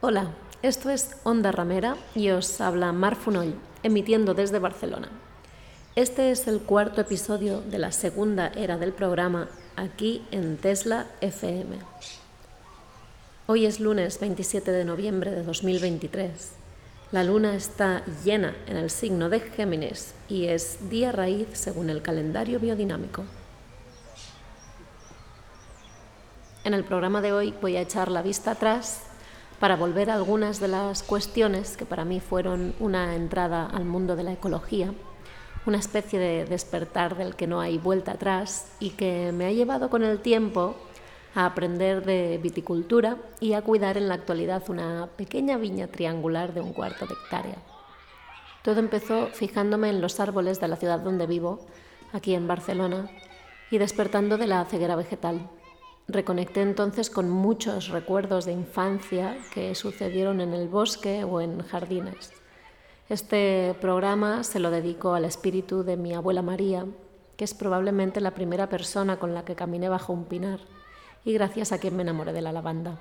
Hola, esto es Onda Ramera y os habla Mar Fonoll, emitiendo desde Barcelona. Este es el cuarto episodio de la segunda era del programa aquí en Tesla FM. Hoy es lunes 27 de noviembre de 2023. La luna está llena en el signo de Géminis y es día raíz según el calendario biodinámico. En el programa de hoy voy a echar la vista atrás para volver a algunas de las cuestiones que para mí fueron una entrada al mundo de la ecología, una especie de despertar del que no hay vuelta atrás y que me ha llevado con el tiempo a aprender de viticultura y a cuidar en la actualidad una pequeña viña triangular de 1/4 de hectárea. Todo empezó fijándome en los árboles de la ciudad donde vivo, aquí en Barcelona, y despertando de la ceguera vegetal. Reconecté entonces con muchos recuerdos de infancia que sucedieron en el bosque o en jardines. Este programa se lo dedico al espíritu de mi abuela María, que es probablemente la primera persona con la que caminé bajo un pinar y gracias a quien me enamoré de la lavanda.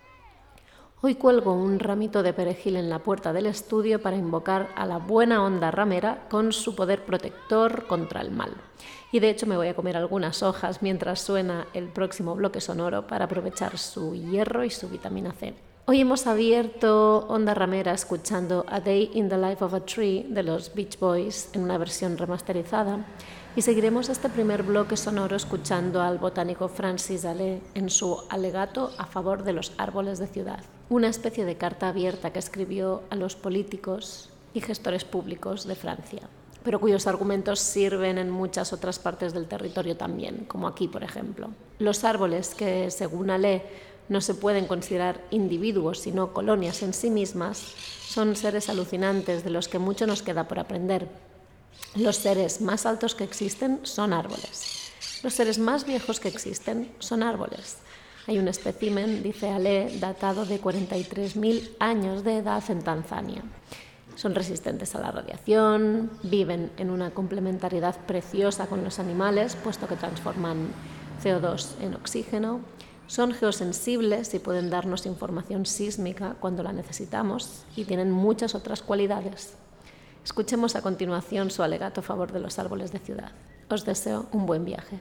Hoy cuelgo un ramito de perejil en la puerta del estudio para invocar a la buena onda ramera con su poder protector contra el mal. Y de hecho me voy a comer algunas hojas mientras suena el próximo bloque sonoro para aprovechar su hierro y su vitamina C. Hoy hemos abierto Onda Ramera escuchando A Day in the Life of a Tree de los Beach Boys en una versión remasterizada y seguiremos este primer bloque sonoro escuchando al botánico Francis Allais en su alegato a favor de los árboles de ciudad, una especie de carta abierta que escribió a los políticos y gestores públicos de Francia, pero cuyos argumentos sirven en muchas otras partes del territorio también, como aquí, por ejemplo. Los árboles, que según Allais no se pueden considerar individuos sino colonias en sí mismas, son seres alucinantes de los que mucho nos queda por aprender. Los seres más altos que existen son árboles. Los seres más viejos que existen son árboles. Hay un espécimen, dice Allais, datado de 43.000 años de edad en Tanzania. Son resistentes a la radiación, viven en una complementariedad preciosa con los animales, puesto que transforman CO2 en oxígeno. Son geosensibles y pueden darnos información sísmica cuando la necesitamos y tienen muchas otras cualidades. Escuchemos a continuación su alegato a favor de los árboles de ciudad. Os deseo un buen viaje.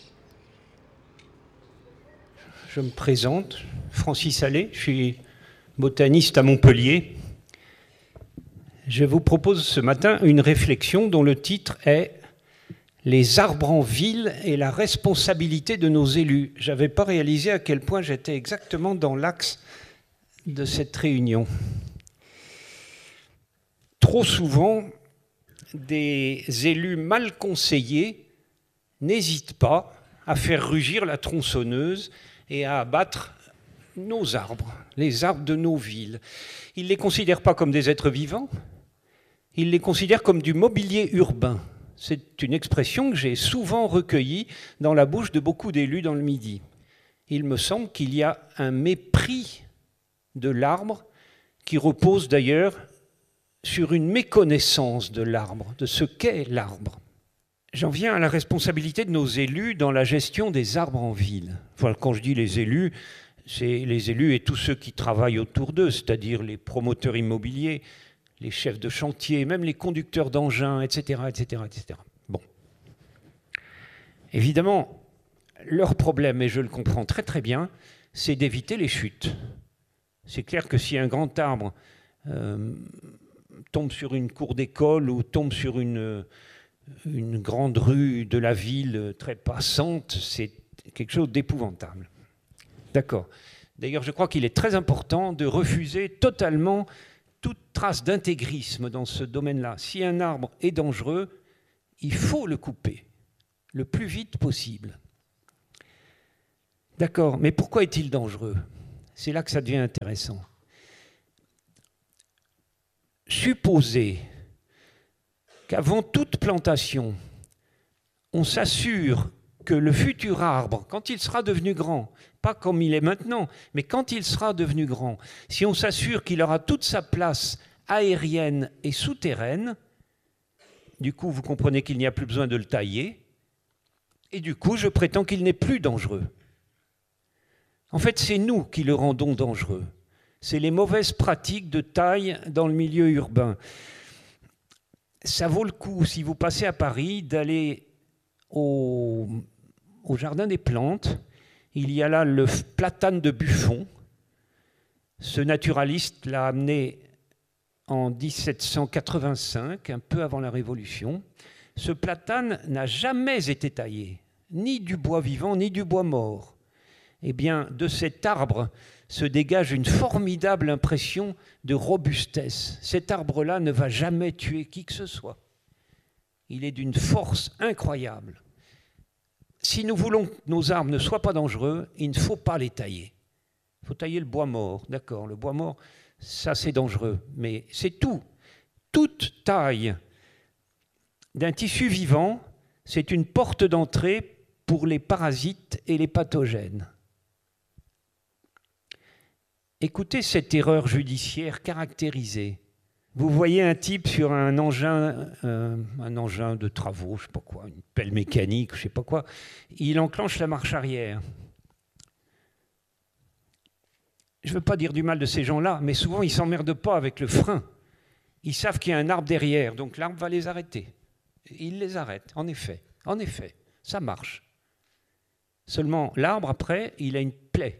Je me présente, Francis Allais, je suis botaniste à Montpellier. Je vous propose ce matin une réflexion dont le titre est « Les arbres en ville et la responsabilité de nos élus ». Je n'avais pas réalisé à quel point j'étais exactement dans l'axe de cette réunion. Trop souvent, des élus mal conseillés n'hésitent pas à faire rugir la tronçonneuse et à abattre nos arbres, les arbres de nos villes. Ils ne les considèrent pas comme des êtres vivants, ils les considèrent comme du mobilier urbain. C'est une expression que j'ai souvent recueillie dans la bouche de beaucoup d'élus dans le Midi. Il me semble qu'il y a un mépris de l'arbre qui repose d'ailleurs sur une méconnaissance de l'arbre, de ce qu'est l'arbre. J'en viens à la responsabilité de nos élus dans la gestion des arbres en ville. Enfin, quand je dis les élus, c'est les élus et tous ceux qui travaillent autour d'eux, c'est-à-dire les promoteurs immobiliers, les chefs de chantier, même les conducteurs d'engins, etc., etc., etc. Bon. Évidemment, leur problème, et je le comprends très très bien, c'est d'éviter les chutes. C'est clair que si un grand arbre tombe sur une cour d'école ou tombe sur une grande rue de la ville très passante, c'est quelque chose d'épouvantable. D'accord. D'ailleurs, je crois qu'il est très important de refuser totalement toute trace d'intégrisme dans ce domaine-là. Si un arbre est dangereux, il faut le couper le plus vite possible. D'accord, mais pourquoi est-il dangereux ? C'est là que ça devient intéressant. Supposer qu'avant toute plantation, on s'assure que le futur arbre, quand il sera devenu grand, pas comme il est maintenant, mais quand il sera devenu grand, si on s'assure qu'il aura toute sa place aérienne et souterraine, du coup, vous comprenez qu'il n'y a plus besoin de le tailler, et du coup, je prétends qu'il n'est plus dangereux. En fait, c'est nous qui le rendons dangereux. c'est les mauvaises pratiques de taille dans le milieu urbain. Ça vaut le coup, si vous passez à Paris, d'aller au Jardin des Plantes. Il y a là le platane de Buffon. Ce naturaliste l'a amené en 1785, un peu avant la Révolution. Ce platane n'a jamais été taillé, ni du bois vivant, ni du bois mort. Eh bien, de cet arbre se dégage une formidable impression de robustesse. Cet arbre-là ne va jamais tuer qui que ce soit. Il est d'une force incroyable. Si nous voulons que nos arbres ne soient pas dangereux, il ne faut pas les tailler. Il faut tailler le bois mort, d'accord. Le bois mort, ça c'est dangereux, mais c'est tout. Toute taille d'un tissu vivant, c'est une porte d'entrée pour les parasites et les pathogènes. Écoutez cette erreur judiciaire caractérisée. Vous voyez un type sur un engin de travaux, je ne sais pas quoi, une pelle mécanique, je ne sais pas quoi, il enclenche la marche arrière. Je ne veux pas dire du mal de ces gens-là, mais souvent ils ne s'emmerdent pas avec le frein. Ils savent qu'il y a un arbre derrière, donc l'arbre va les arrêter. Ils les arrêtent, en effet, ça marche. Seulement, l'arbre, après, il a une plaie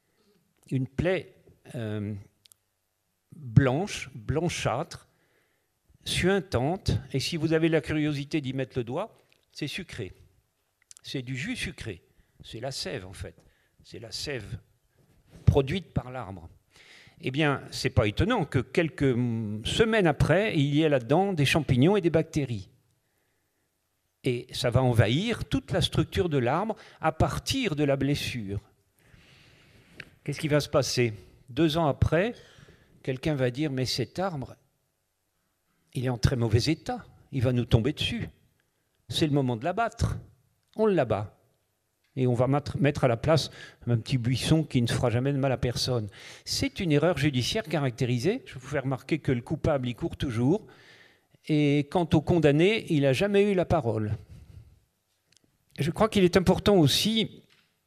blanchâtre, suintante, et si vous avez la curiosité d'y mettre le doigt, c'est sucré. C'est du jus sucré. C'est la sève, en fait. C'est la sève produite par l'arbre. Eh bien, ce n'est pas étonnant que quelques semaines après, il y ait là-dedans des champignons et des bactéries. Et ça va envahir toute la structure de l'arbre à partir de la blessure. Qu'est-ce qui va se passer ? 2 ans après, quelqu'un va dire « mais cet arbre, il est en très mauvais état, il va nous tomber dessus. C'est le moment de l'abattre. » On l'abat. Et on va mettre à la place un petit buisson qui ne fera jamais de mal à personne. C'est une erreur judiciaire caractérisée. Je vous fais remarquer que le coupable y court toujours. Et quant au condamné, il n'a jamais eu la parole. Je crois qu'il est important aussi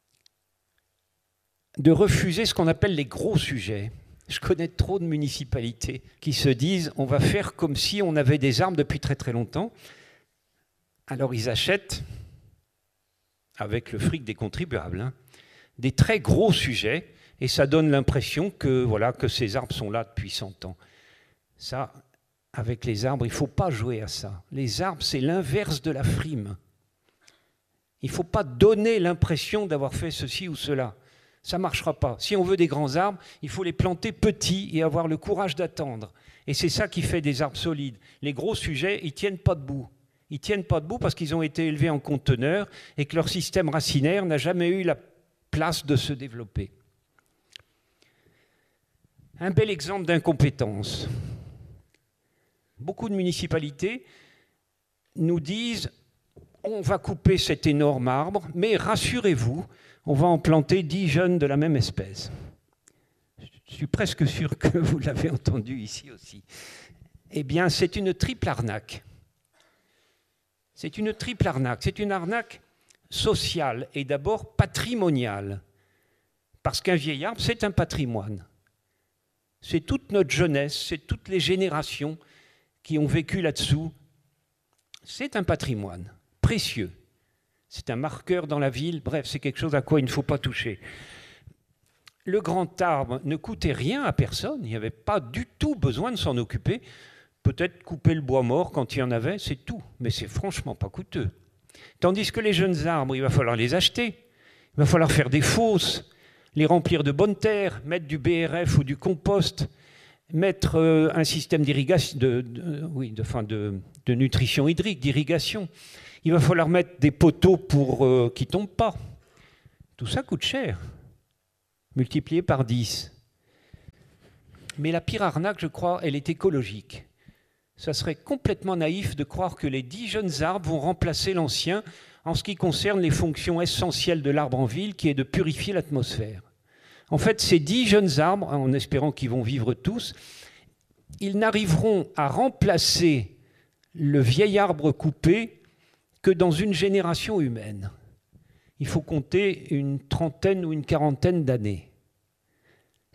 de refuser ce qu'on appelle les gros sujets. Je connais trop de municipalités qui se disent « on va faire comme si on avait des arbres depuis très très longtemps ». Alors ils achètent, avec le fric des contribuables, des très gros sujets, et ça donne l'impression que, voilà, que ces arbres sont là depuis 100 ans. Ça, avec les arbres, il ne faut pas jouer à ça. Les arbres, c'est l'inverse de la frime. Il ne faut pas donner l'impression d'avoir fait ceci ou cela. Ça ne marchera pas. Si on veut des grands arbres, il faut les planter petits et avoir le courage d'attendre. Et c'est ça qui fait des arbres solides. Les gros sujets, ils ne tiennent pas debout. Ils ne tiennent pas debout parce qu'ils ont été élevés en conteneurs et que leur système racinaire n'a jamais eu la place de se développer. Un bel exemple d'incompétence. Beaucoup de municipalités nous disent « on va couper cet énorme arbre, mais rassurez-vous, on va en planter 10 jeunes de la même espèce. » Je suis presque sûr que vous l'avez entendu ici aussi. Eh bien, c'est une triple arnaque. C'est une triple arnaque. C'est une arnaque sociale et d'abord patrimoniale. Parce qu'un vieil arbre, c'est un patrimoine. C'est toute notre jeunesse, c'est toutes les générations qui ont vécu là-dessous. C'est un patrimoine précieux. C'est un marqueur dans la ville. Bref, c'est quelque chose à quoi il ne faut pas toucher. Le grand arbre ne coûtait rien à personne. Il n'y avait pas du tout besoin de s'en occuper. Peut-être couper le bois mort quand il y en avait, c'est tout. Mais c'est franchement pas coûteux. Tandis que les jeunes arbres, il va falloir les acheter. Il va falloir faire des fosses, les remplir de bonne terre, mettre du BRF ou du compost, mettre un système d'irrigation, de nutrition hydrique, d'irrigation. Il va falloir mettre des poteaux pour qu'ils ne tombent pas. Tout ça coûte cher, multiplié par 10. Mais la pire arnaque, je crois, elle est écologique. Ça serait complètement naïf de croire que les 10 jeunes arbres vont remplacer l'ancien en ce qui concerne les fonctions essentielles de l'arbre en ville, qui est de purifier l'atmosphère. En fait, ces 10 jeunes arbres, en espérant qu'ils vont vivre tous, ils n'arriveront à remplacer le vieil arbre coupé que dans une génération humaine. Il faut compter une trentaine ou une quarantaine d'années.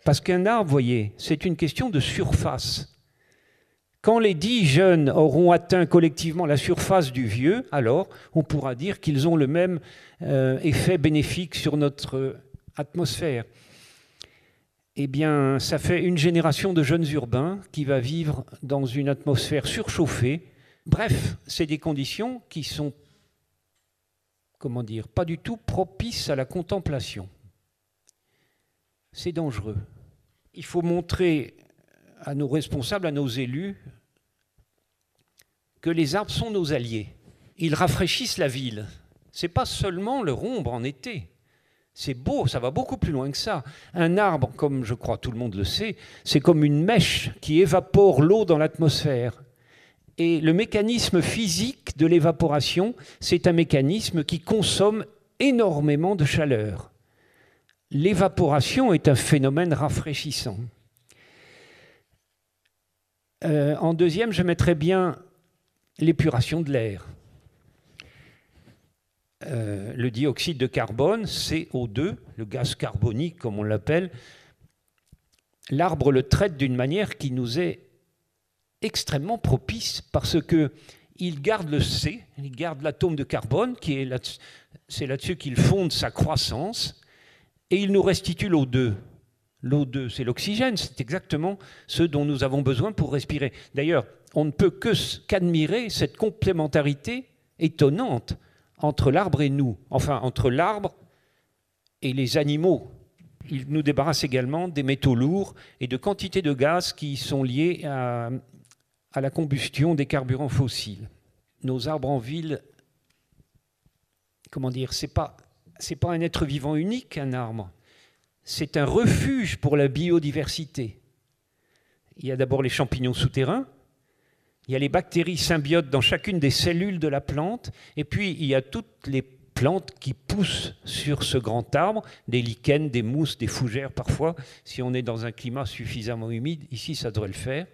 Parce qu'un arbre, vous voyez, c'est une question de surface. Quand les 10 jeunes auront atteint collectivement la surface du vieux, alors on pourra dire qu'ils ont le même effet bénéfique sur notre atmosphère. Eh bien, ça fait une génération de jeunes urbains qui va vivre dans une atmosphère surchauffée. Bref, c'est des conditions qui sont, comment dire, pas du tout propices à la contemplation. C'est dangereux. Il faut montrer à nos responsables, à nos élus, que les arbres sont nos alliés. Ils rafraîchissent la ville. Ce n'est pas seulement leur ombre en été. C'est beau, ça va beaucoup plus loin que ça. Un arbre, comme je crois tout le monde le sait, c'est comme une mèche qui évapore l'eau dans l'atmosphère. Et le mécanisme physique de l'évaporation, c'est un mécanisme qui consomme énormément de chaleur. L'évaporation est un phénomène rafraîchissant. En deuxième, je mettrais bien l'épuration de l'air. Le dioxyde de carbone, CO2, le gaz carbonique comme on l'appelle, l'arbre le traite d'une manière qui nous est extrêmement propice parce qu'il garde le C, il garde l'atome de carbone, c'est là-dessus qu'il fonde sa croissance, et il nous restitue l'O2. L'O2, c'est l'oxygène, c'est exactement ce dont nous avons besoin pour respirer. D'ailleurs, on ne peut qu'admirer cette complémentarité étonnante entre l'arbre et nous, enfin entre l'arbre et les animaux. Il nous débarrasse également des métaux lourds et de quantités de gaz qui sont liés à la combustion des carburants fossiles. Nos arbres en ville, comment dire, c'est pas un être vivant unique, un arbre. C'est un refuge pour la biodiversité. Il y a d'abord les champignons souterrains, il y a les bactéries symbiotes dans chacune des cellules de la plante, et puis il y a toutes les plantes qui poussent sur ce grand arbre, des lichens, des mousses, des fougères parfois, si on est dans un climat suffisamment humide, ici ça devrait le faire.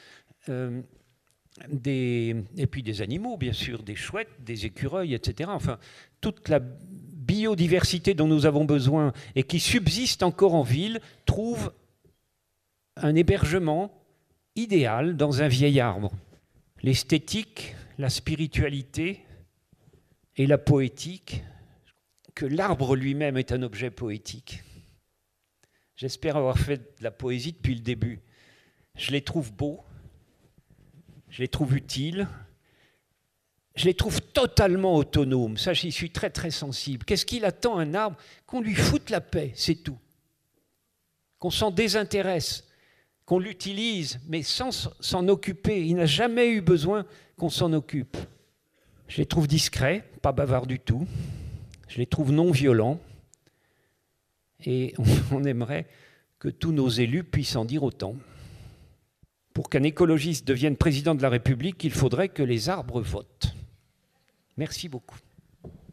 Et puis des animaux, bien sûr, des chouettes, des écureuils, etc. Enfin, toute la biodiversité dont nous avons besoin et qui subsiste encore en ville trouve un hébergement idéal dans un vieil arbre. L'esthétique, la spiritualité et la poétique, que l'arbre lui-même est un objet poétique. J'espère avoir fait de la poésie depuis le début. Je les trouve beaux, je les trouve utiles, je les trouve totalement autonomes. Ça, j'y suis très très sensible. Qu'est-ce qu'il attend un arbre? Qu'on lui foute la paix, c'est tout. Qu'on s'en désintéresse, qu'on l'utilise, mais sans s'en occuper. Il n'a jamais eu besoin qu'on s'en occupe. Je les trouve discrets, pas bavards du tout. Je les trouve non violents. Et on aimerait que tous nos élus puissent en dire autant. Pour qu'un écologiste devienne président de la République, il faudrait que les arbres votent. Merci beaucoup.